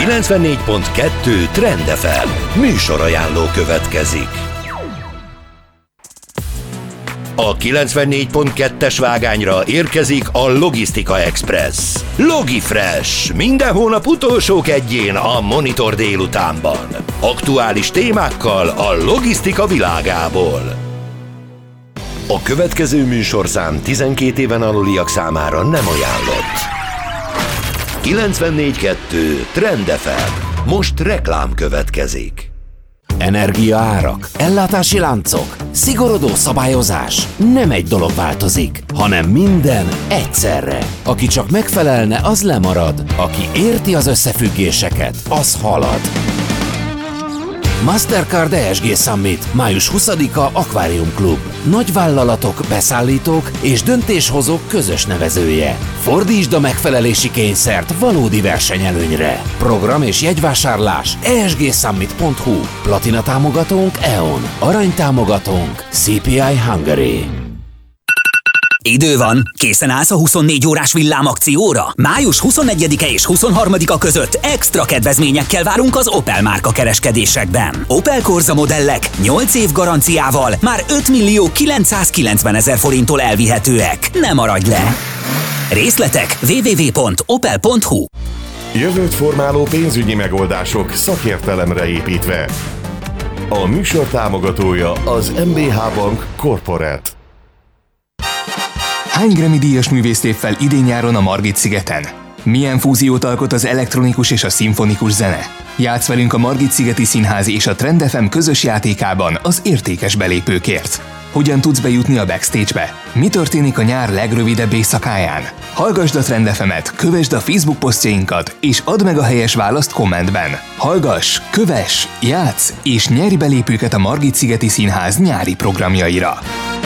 94.2 Trend FM műsorajánló következik. A 94.2-es vágányra érkezik a Logisztika Express. Logifresh. Minden hónap utolsó kedjén a Monitor délutánban. Aktuális témákkal a logisztika világából. A következő műsorszám 12 éven aluliak számára nem ajánlott. 94.2 Trend FM. Most reklám következik. Energiaárak, ellátási láncok, szigorodó szabályozás. Nem egy dolog változik, hanem minden egyszerre. Aki csak megfelelne, az lemarad. Aki érti az összefüggéseket, az halad. Mastercard ESG Summit, május 20-a Aquarium Club. Nagyvállalatok, beszállítók és döntéshozók közös nevezője. Fordítsd a megfelelési kényszert valódi versenyelőnyre. Program és jegyvásárlás esgsummit.hu. Platina támogatónk E.ON. Arany támogatónk CPI Hungary. Idő van, készen állsz a 24 órás villámakcióra? Május 21-e és 23-a között extra kedvezményekkel várunk az Opel márka kereskedésekben. Opel Corsa modellek 8 év garanciával már 5.990.000 forinttól elvihetőek. Ne maradj le! Részletek www.opel.hu. Jövőt formáló pénzügyi megoldások szakértelemre építve. A műsor támogatója az MBH Bank Corporate. Hány Grammy díjas művészt lép fel idén-nyáron a Margit-szigeten? Milyen fúziót alkot az elektronikus és a szimfonikus zene? Játsz velünk a Margit-szigeti Színház és a Trend FM közös játékában az értékes belépőkért. Hogyan tudsz bejutni a backstage-be? Mi történik a nyár legrövidebb éjszakáján? Hallgasd a Trend FM-et, kövesd a Facebook posztjainkat, és add meg a helyes választ kommentben. Hallgass, kövess, játsz, és nyerj belépőket a Margit-szigeti Színház nyári programjaira.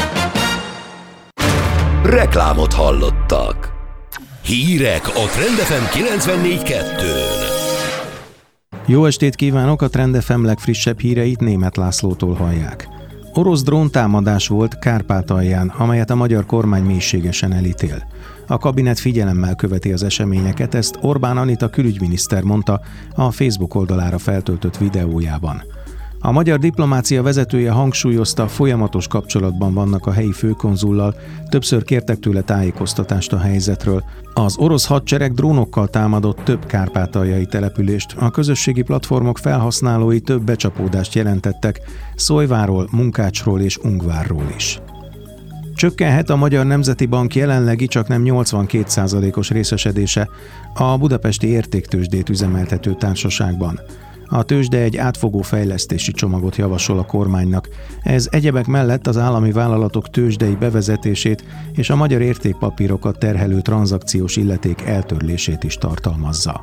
Reklámot hallottak. Hírek a Trend FM 94.2-n. Jó estét kívánok! A Trend FM legfrissebb híreit Németh Lászlótól hallják. Orosz dróntámadás volt Kárpátalján, amelyet a magyar kormány mélységesen elítél. A kabinet figyelemmel követi az eseményeket, ezt Orbán Anita külügyminiszter mondta a Facebook oldalára feltöltött videójában. A magyar diplomácia vezetője hangsúlyozta, folyamatos kapcsolatban vannak a helyi főkonzullal, többször kértek tőle tájékoztatást a helyzetről. Az orosz hadsereg drónokkal támadott több kárpátaljai települést, a közösségi platformok felhasználói több becsapódást jelentettek Szólyváról, Munkácsról és Ungvárról is. Csökkenhet a Magyar Nemzeti Bank jelenlegi csaknem 82%-os részesedése a budapesti értéktőzsdét üzemeltető társaságban. A tőzsde egy átfogó fejlesztési csomagot javasol a kormánynak. Ez egyebek mellett az állami vállalatok tőzsdei bevezetését és a magyar értékpapírokat terhelő tranzakciós illeték eltörlését is tartalmazza.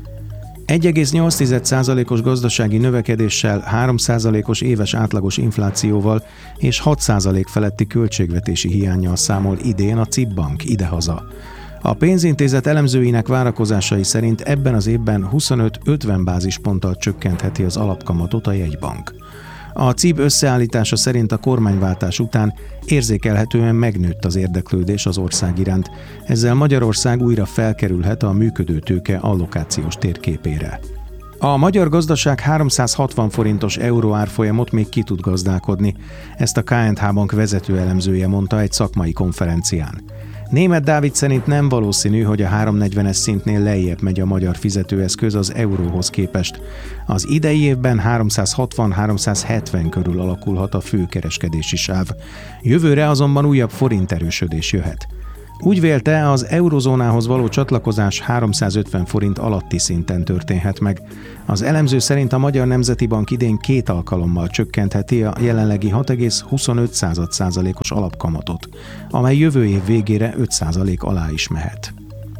1,8%-os gazdasági növekedéssel, 3%-os éves átlagos inflációval és 6% feletti költségvetési hiánnyal számol idén a CIP Bank idehaza. A pénzintézet elemzőinek várakozásai szerint ebben az évben 25-50 bázisponttal csökkentheti az alapkamatot a jegybank. A CIB összeállítása szerint a kormányváltás után érzékelhetően megnőtt az érdeklődés az ország iránt, ezzel Magyarország újra felkerülhet a működő tőke allokációs térképére. A magyar gazdaság 360 forintos euró árfolyamot még ki tud gazdálkodni, ezt a KNH Bank vezető elemzője mondta egy szakmai konferencián. Németh Dávid szerint nem valószínű, hogy a 340-es szintnél lejjebb megy a magyar fizetőeszköz az euróhoz képest. Az idei évben 360-370 körül alakulhat a főkereskedési sáv. Jövőre azonban újabb forinterősödés jöhet. Úgy vélte, az eurozónához való csatlakozás 350 forint alatti szinten történhet meg. Az elemző szerint a Magyar Nemzeti Bank idén 2 alkalommal csökkentheti a jelenlegi 6,25%-os alapkamatot, amely jövő év végére 5% alá is mehet.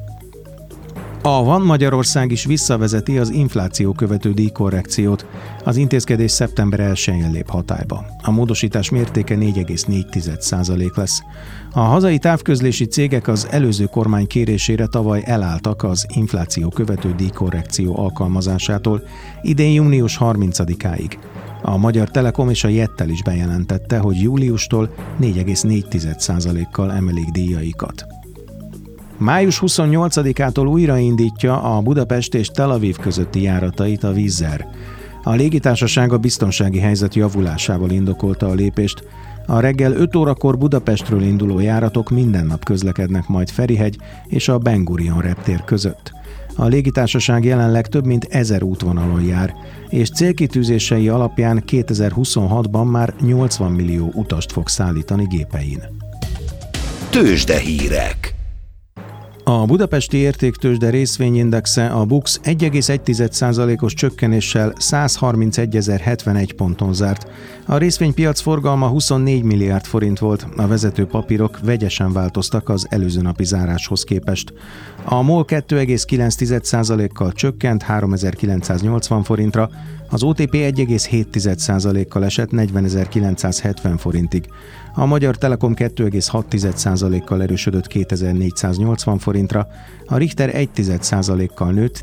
A Van Magyarország is visszavezeti az infláció követő díjkorrekciót. Az intézkedés szeptember 1-én lép hatályba. A módosítás mértéke 4,4% lesz. A hazai távközlési cégek az előző kormány kérésére tavaly elálltak az infláció követő díjkorrekció alkalmazásától idén június 30-áig. A Magyar Telekom és a Jettel is bejelentette, hogy júliustól 4,4%-kal emelik díjaikat. Május 28-ától újraindítja a Budapest és Tel Aviv közötti járatait a Wizz Air. A légitársaság a biztonsági helyzet javulásával indokolta a lépést. A reggel 5 órakor Budapestről induló járatok minden nap közlekednek majd Ferihegy és a Ben Gurion reptér között. A légitársaság jelenleg több mint 1000 útvonalon jár, és célkitűzései alapján 2026-ban már 80 millió utast fog szállítani gépein. Tőzsdehírek. A budapesti értéktőzsde részvényindexe, a BUX 1,1%-os csökkenéssel 131.071 ponton zárt. A részvénypiac forgalma 24 milliárd forint volt, a vezető papírok vegyesen változtak az előző napi záráshoz képest. A MOL 2,9%-kal csökkent 3980 forintra, az OTP 1,7%-kal esett 40.970 forintig. A Magyar Telekom 2,6%-kal erősödött 2480 forintra, a Richter 1,1%-kal nőtt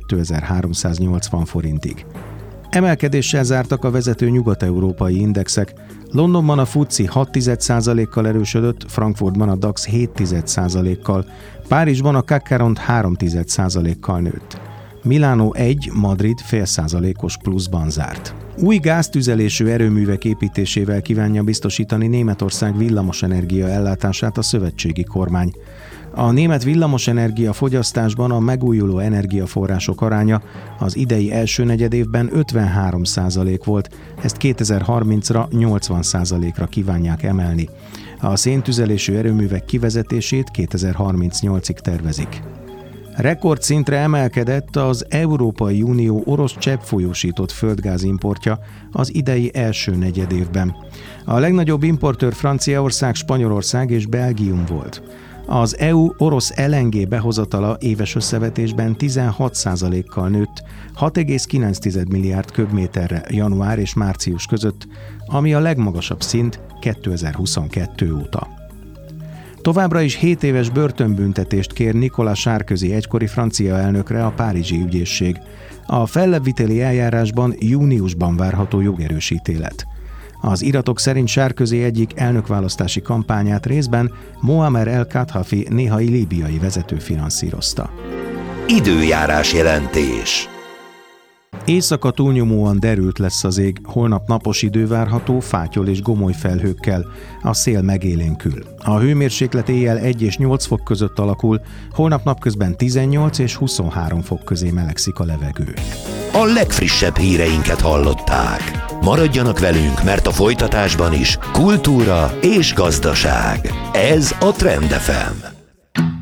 12.380 forintig. Emelkedéssel zártak a vezető nyugat-európai indexek. Londonban a FTSE 6,1%-kal erősödött, Frankfurtban a DAX 7,1%-kal, Párizsban a CAC 3,1%-kal nőtt. Milánó 1, Madrid 0,5%-os pluszban zárt. Új gáztüzelésű erőművek építésével kívánja biztosítani Németország villamosenergia ellátását a szövetségi kormány. A német villamosenergia fogyasztásban a megújuló energiaforrások aránya az idei első negyedévben 53% volt, ezt 2030-ra 80%-ra kívánják emelni. A széntüzelésű erőművek kivezetését 2038-ig tervezik. Rekordszintre emelkedett az Európai Unió orosz cseppfolyósított földgázimportja az idei első negyedévben. A legnagyobb importőr Franciaország, Spanyolország és Belgium volt. Az EU orosz LNG behozatala éves összevetésben 16%-kal nőtt, 6,9 milliárd köbméterre január és március között, ami a legmagasabb szint 2022 óta. Továbbra is 7 éves börtönbüntetést kér Nicolas Sarkozy egykori francia elnökre a párizsi ügyészség. A fellebbviteli eljárásban júniusban várható jogerős ítélet. Az iratok szerint Sarkozy egyik elnökválasztási kampányát részben Moamer el-Kadhafi néhai líbiai vezető finanszírozta. Időjárás jelentés. Éjszaka túlnyomóan derült lesz az ég, holnap napos idő várható, fátyol és gomoly felhőkkel, a szél megélénkül. A hőmérséklet éjjel 1 és 8 fok között alakul, holnap napközben 18 és 23 fok közé melegszik a levegő. A legfrissebb híreinket hallották. Maradjanak velünk, mert a folytatásban is kultúra és gazdaság. Ez a Trend FM.